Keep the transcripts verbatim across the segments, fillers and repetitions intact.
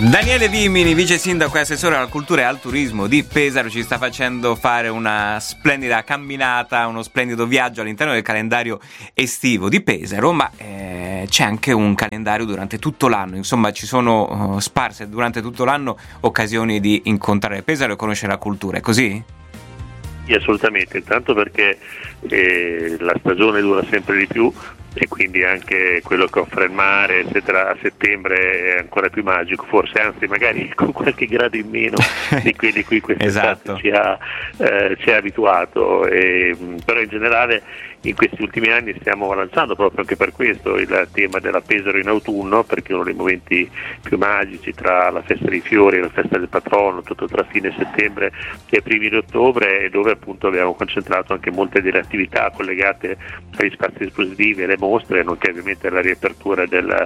Daniele Vimini, vice sindaco e assessore alla cultura e al turismo di Pesaro, ci sta facendo fare una splendida camminata, uno splendido viaggio all'interno del calendario estivo di Pesaro, ma eh, c'è anche un calendario durante tutto l'anno, insomma ci sono uh, sparse durante tutto l'anno occasioni di incontrare Pesaro e conoscere la cultura, è così? Sì, assolutamente, intanto perché eh, la stagione dura sempre di più e quindi anche quello che offre il mare eccetera a settembre è ancora più magico, forse anzi magari con qualche grado in meno di quelli cui quest'estate esatto. ci ha, eh, ci ha abituato, e, però in generale in questi ultimi anni stiamo lanciando proprio anche per questo il tema della Pesaro in autunno, perché è uno dei momenti più magici tra la festa dei fiori, la festa del patrono, tutto tra fine settembre e primi di ottobre, e dove appunto abbiamo concentrato anche molte delle attività collegate agli spazi espositivi e alle mostre, nonché ovviamente alla riapertura del,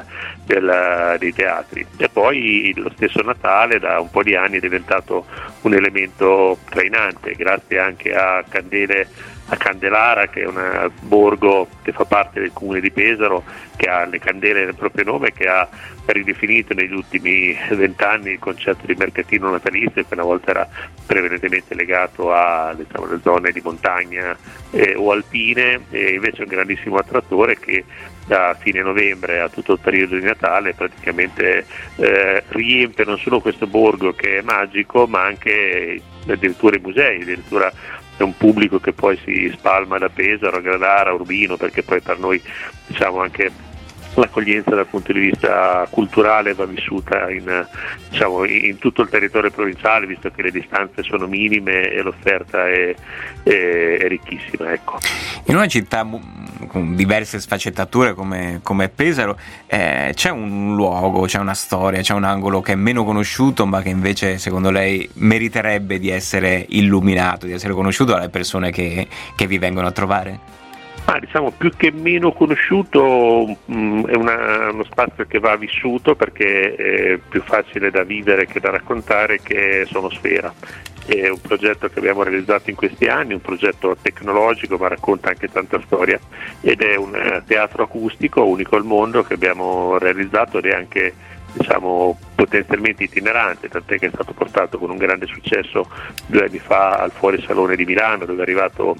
del, dei teatri. E poi lo stesso Natale da un po' di anni è diventato un elemento trainante, grazie anche a Candele a Candelara, che è un borgo che fa parte del comune di Pesaro, che ha le candele nel proprio nome, che ha ridefinito negli ultimi vent'anni il concetto di mercatino natalizio, che una volta era prevalentemente legato a, diciamo, le zone di montagna eh, o alpine, e invece è un grandissimo attrattore che da fine novembre a tutto il periodo di Natale praticamente eh, riempie non solo questo borgo che è magico, ma anche addirittura i musei, addirittura è un pubblico che poi si spalma da Pesaro a Gradara, a Urbino, perché poi per noi diciamo anche l'accoglienza dal punto di vista culturale va vissuta in, diciamo, in tutto il territorio provinciale, visto che le distanze sono minime e l'offerta è, è, è ricchissima. Ecco. In una città con diverse sfaccettature come, come Pesaro eh, c'è un luogo, c'è una storia, c'è un angolo che è meno conosciuto, ma che invece secondo lei meriterebbe di essere illuminato, di essere conosciuto dalle persone che, che vi vengono a trovare? Ah, diciamo più che meno conosciuto, mh, è una, uno spazio che va vissuto, perché è più facile da vivere che da raccontare, che è Sonosfera. È un progetto che abbiamo realizzato in questi anni, un progetto tecnologico ma racconta anche tanta storia, ed è un uh, teatro acustico unico al mondo che abbiamo realizzato, ed è anche diciamo potenzialmente itinerante, tant'è che è stato portato con un grande successo due anni fa al Fuorisalone di Milano, dove è arrivato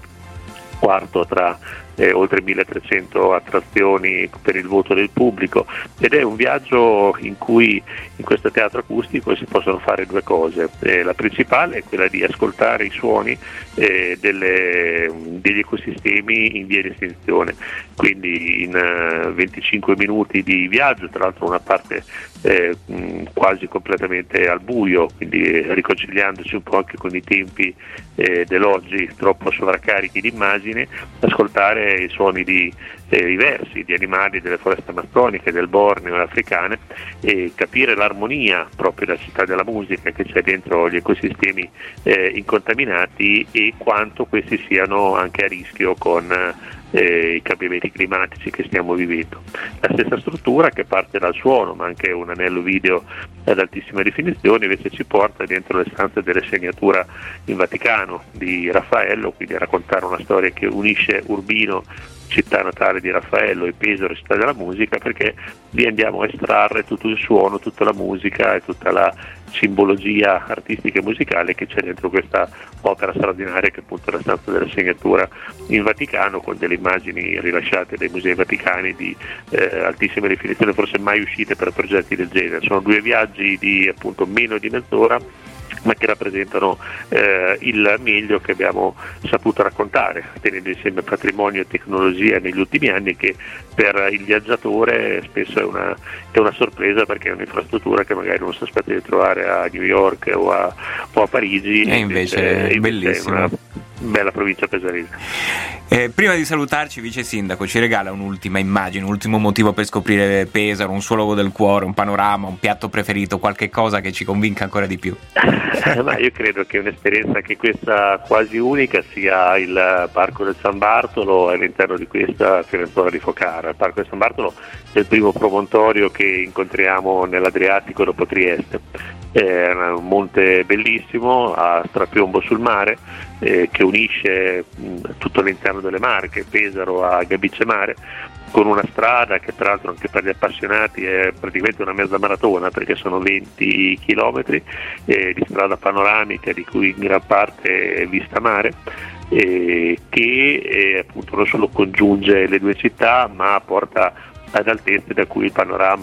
quarto tra eh, oltre milletrecento attrazioni per il voto del pubblico, ed è un viaggio in cui in questo teatro acustico si possono fare due cose. Eh, la principale è quella di ascoltare i suoni eh, delle, degli ecosistemi in via di estinzione, quindi in uh, venticinque minuti di viaggio, tra l'altro una parte eh, mh, quasi completamente al buio, quindi riconciliandoci un po' anche con i tempi eh, dell'oggi troppo sovraccarichi di immagini, ascoltare i suoni di eh, diversi, di animali delle foreste amazzoniche, del Borneo e africane, e capire l'armonia proprio della città della musica che c'è dentro gli ecosistemi eh, incontaminati, e quanto questi siano anche a rischio con eh, i cambiamenti climatici che stiamo vivendo. La stessa struttura, che parte dal suono ma anche un anello video ad altissima definizione, invece ci porta dentro le stanze delle segnatura in Vaticano di Raffaello, quindi a raccontare una storia che unisce Urbino, città natale di Raffaello, e Pesaro, città della musica, perché lì andiamo a estrarre tutto il suono, tutta la musica e tutta la simbologia artistica e musicale che c'è dentro questa opera straordinaria, che è appunto la stanza della segnatura in Vaticano, con delle immagini rilasciate dai musei vaticani di eh, altissima definizione, forse mai uscite per progetti del genere. Sono due viaggi di appunto meno di mezz'ora, ma che rappresentano eh, il meglio che abbiamo saputo raccontare, tenendo insieme patrimonio e tecnologia negli ultimi anni, che per il viaggiatore spesso è una, è una sorpresa, perché è un'infrastruttura che magari non si aspetta di trovare a New York o a, o a Parigi, e invece, invece è bellissimo. È una bella provincia pesarese. Eh, prima di salutarci, vice sindaco, ci regala un'ultima immagine, un ultimo motivo per scoprire Pesaro, un suo luogo del cuore, un panorama, un piatto preferito, qualche cosa che ci convinca ancora di più? Ma io credo che un'esperienza che questa quasi unica sia il Parco del San Bartolo, all'interno di questa Fiorenzuola di Focara. Il Parco del San Bartolo è il primo promontorio che incontriamo nell'Adriatico dopo Trieste. È un monte bellissimo a strapiombo sul mare, eh, che unisce mh, tutto l'interno delle Marche, Pesaro a Gabice Mare, con una strada che peraltro anche per gli appassionati è praticamente una mezza maratona, perché sono venti chilometri eh, di strada panoramica, di cui in gran parte è vista mare, eh, che eh, appunto non solo congiunge le due città, ma porta ad altezze da cui il panorama